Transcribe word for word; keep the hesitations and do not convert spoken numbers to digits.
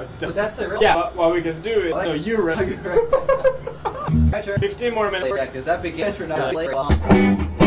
was done. But that's the real. Yeah, what, what we can do is. What? No, you run. Right. Fifteen more minutes. Yeah, because that begins for not later on.